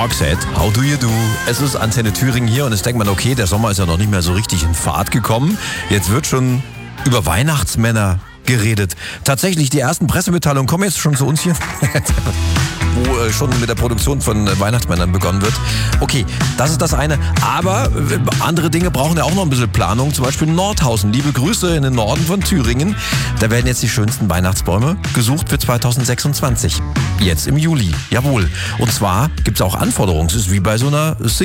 Roxette, how do you do? Es ist Antenne Thüringen hier und jetzt denkt man, okay, der Sommer ist ja noch nicht mehr so richtig in Fahrt gekommen. Jetzt wird schon über Weihnachtsmänner geredet. Tatsächlich, die ersten Pressemitteilungen kommen jetzt schon zu uns hier, wo schon mit der Produktion von Weihnachtsmännern begonnen wird. Okay, das ist das eine. Aber andere Dinge brauchen ja auch noch ein bisschen Planung. Zum Beispiel Nordhausen. Liebe Grüße in den Norden von Thüringen. Da werden jetzt die schönsten Weihnachtsbäume gesucht für 2026. Jetzt im Juli. Jawohl. Und zwar gibt es auch Anforderungen. Es ist wie bei so einer